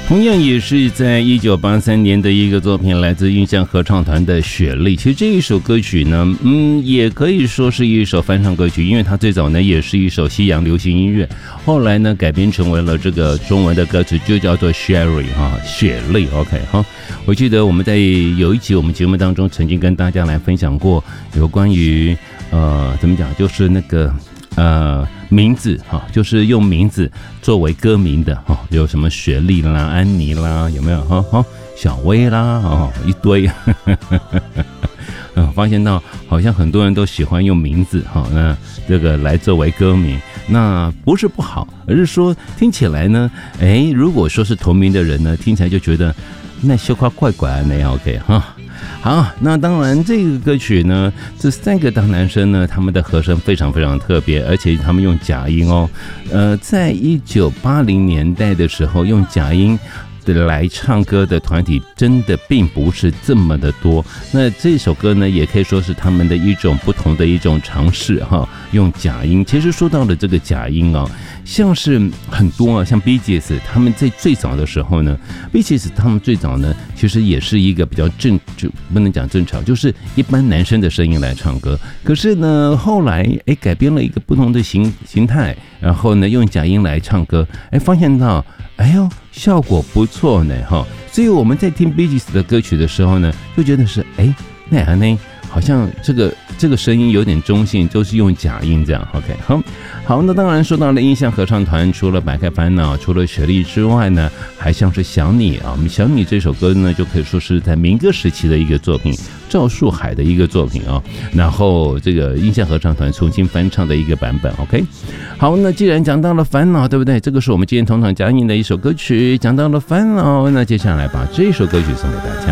同样也是在1983年的一个作品，来自印象合唱团的《雪莉》。其实这一首歌曲呢，也可以说是一首翻唱歌曲，因为它最早呢也是一首西洋流行音乐，后来呢改编成为了这个中文的歌词，就叫做 Sherry 哈，雪莉。OK 哈，我记得我们在有一集我们节目当中曾经跟大家来分享过有关于怎么讲，就是那个名字哈，就是用名字作为歌名的哈，有什么雪莉啦、安妮啦，有没有哈？小薇啦，一堆。发现到好像很多人都喜欢用名字哈，那这个来作为歌名，那不是不好，而是说听起来呢，如果说是同名的人呢，听起来就觉得那羞夸怪怪那 OK 哈。好，那当然这个歌曲呢，这三个大男生呢，他们的和声非常非常特别，而且他们用假音哦。在1980年代的时候，用假音来唱歌的团体真的并不是这么的多。那这首歌呢，也可以说是他们的一种不同的一种尝试哈，用假音。其实说到了这个假音啊，像是很多啊，像 Bee Gees 他们在最早的时候呢 ，Bee Gees 他们最早呢，其实也是一个比较就不能讲正常，就是一般男生的声音来唱歌。可是呢，后来改编了一个不同的形态，然后呢用假音来唱歌，发现到效果不错呢哈。所以我们在听 Bee Gees 的歌曲的时候呢，就觉得是那好像这个声音有点中性，都是用假音这样。OK， 好，那当然说到了印象合唱团，除了摆开烦恼，除了雪莉之外呢，还像是想你啊。我们想你这首歌呢，就可以说是在民歌时期的一个作品，赵树海的一个作品啊。然后这个印象合唱团重新翻唱的一个版本。OK， 好，那既然讲到了烦恼，对不对？这个是我们今天同场加映的一首歌曲，讲到了烦恼，那接下来把这首歌曲送给大家。